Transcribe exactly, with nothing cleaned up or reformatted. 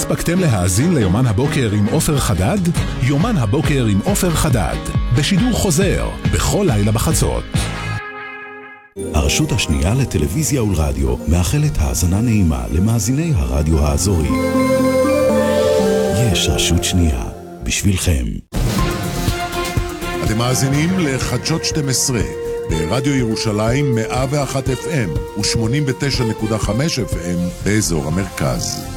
הספקתם להאזין ליומן הבוקר עם עופר חדד? יומן הבוקר עם עופר חדד, בשידור חוזר, בכל לילה בחצות. הרשות השנייה לטלוויזיה ולרדיו מאחלת האזנה נעימה למאזיני הרדיו האזורי. יש רשות שנייה בשבילכם. אתם מאזינים לחדשות שתים עשרה ברדיו ירושלים מאה ואחת אף אם ו-שמונים ותשע נקודה חמש אף אם באזור המרכז.